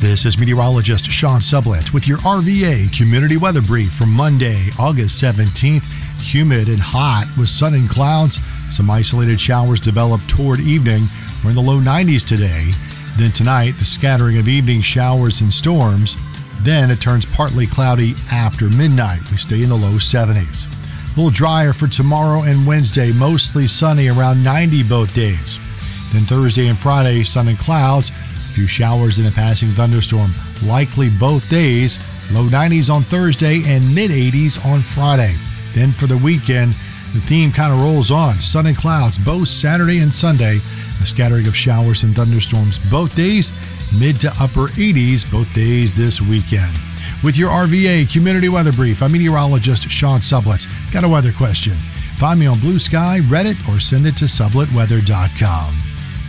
This is meteorologist Sean Sublett with your RVA Community Weather Brief for Monday, August 17th. Humid and hot with sun and clouds. Some isolated showers develop toward evening. We're in the low 90s today. Then tonight, the scattering of evening showers and storms. Then it turns partly cloudy after midnight. We stay in the low 70s. A little drier for tomorrow and Wednesday. Mostly sunny, around 90 both days. Then Thursday and Friday, sun and clouds. A few showers and a passing thunderstorm likely both days. Low 90s on Thursday and mid 80s on Friday. Then for the weekend, the theme kind of rolls on. Sun and clouds both Saturday and Sunday. A scattering of showers and thunderstorms both days. Mid to upper 80s both days this weekend. With your RVA Community Weather Brief, I'm meteorologist Sean Sublett. Got a weather question? Find me on Blue Sky, Reddit, or send it to sublettweather.com.